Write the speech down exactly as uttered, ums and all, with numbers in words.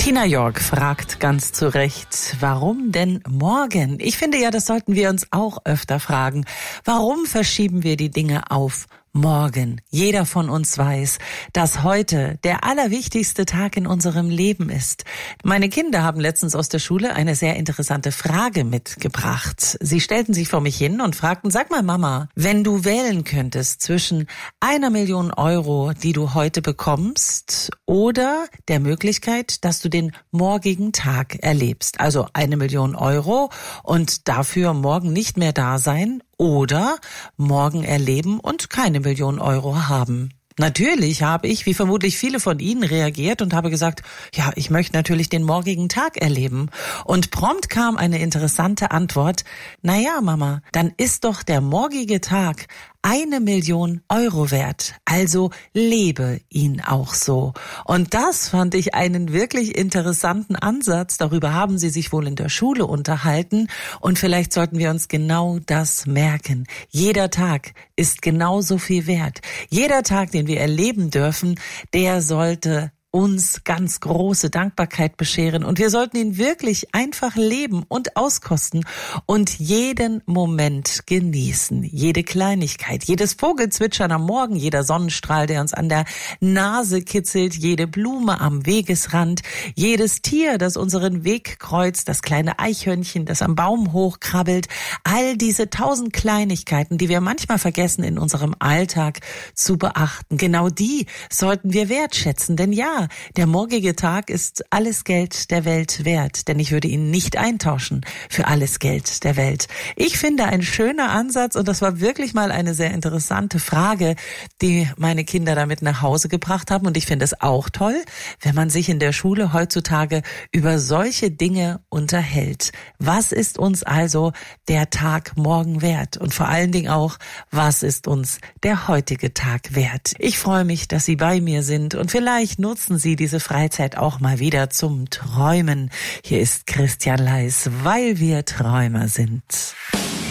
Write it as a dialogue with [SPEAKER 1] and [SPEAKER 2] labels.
[SPEAKER 1] Tina York fragt ganz zu Recht, warum denn morgen? Ich finde ja, das sollten wir uns auch öfter fragen. Warum verschieben wir die Dinge auf morgen? Jeder von uns weiß, dass heute der allerwichtigste Tag in unserem Leben ist. Meine Kinder haben letztens aus der Schule eine sehr interessante Frage mitgebracht. Sie stellten sich vor mich hin und fragten, sag mal Mama, wenn du wählen könntest zwischen einer Million Euro, die du heute bekommst, oder der Möglichkeit, dass du den morgigen Tag erlebst. Also eine Million Euro und dafür morgen nicht mehr da sein oder morgen erleben und keine Million Euro haben. Natürlich habe ich, wie vermutlich viele von Ihnen, reagiert und habe gesagt, ja, ich möchte natürlich den morgigen Tag erleben. Und prompt kam eine interessante Antwort, naja, Mama, dann ist doch der morgige Tag eine Million Euro wert. Also lebe ihn auch so. Und das fand ich einen wirklich interessanten Ansatz. Darüber haben Sie sich wohl in der Schule unterhalten. Und vielleicht sollten wir uns genau das merken. Jeder Tag ist genauso viel wert. Jeder Tag, den wir erleben dürfen, der sollte uns ganz große Dankbarkeit bescheren und wir sollten ihn wirklich einfach leben und auskosten und jeden Moment genießen, jede Kleinigkeit, jedes Vogelzwitschern am Morgen, jeder Sonnenstrahl, der uns an der Nase kitzelt, jede Blume am Wegesrand, jedes Tier, das unseren Weg kreuzt, das kleine Eichhörnchen, das am Baum hochkrabbelt, all diese tausend Kleinigkeiten, die wir manchmal vergessen in unserem Alltag zu beachten. Genau die sollten wir wertschätzen, denn ja, der morgige Tag ist alles Geld der Welt wert, denn ich würde ihn nicht eintauschen für alles Geld der Welt. Ich finde ein schöner Ansatz und das war wirklich mal eine sehr interessante Frage, die meine Kinder damit nach Hause gebracht haben und ich finde es auch toll, wenn man sich in der Schule heutzutage über solche Dinge unterhält. Was ist uns also der Tag morgen wert und vor allen Dingen auch, was ist uns der heutige Tag wert? Ich freue mich, dass Sie bei mir sind und vielleicht nutzen Sie diese Freizeit auch mal wieder zum Träumen. Hier ist Christian Leis, weil wir Träumer sind.